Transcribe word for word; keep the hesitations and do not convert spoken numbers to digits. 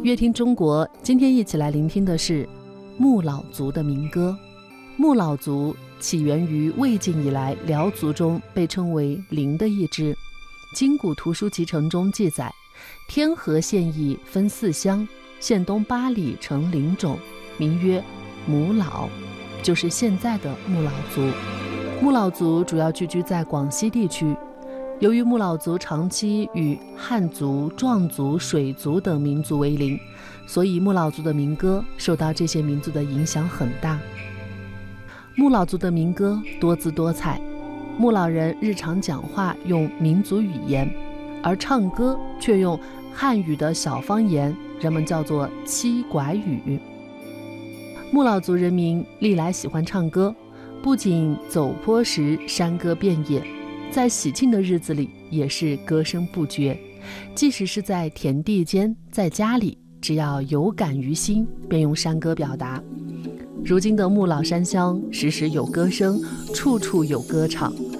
乐听中国，今天一起来聆听的是木老族的民歌。木老族起源于魏晋以来辽族中被称为灵的一支。今古图书集成中记载，天河县邑分四乡，县东八里成灵种，名曰木老，就是现在的木老族。木老族主要聚居在广西地区。由于木老族长期与汉族、壮族、水族等民族为邻，所以木老族的民歌受到这些民族的影响很大。木老族的民歌多姿多彩，木老人日常讲话用民族语言，而唱歌却用汉语的小方言，人们叫做七拐语。木老族人民历来喜欢唱歌，不仅走坡时山歌遍野，在喜庆的日子里也是歌声不绝。即使是在田地间，在家里，只要有感于心，便用山歌表达。如今的木老山乡，时时有歌声，处处有歌唱，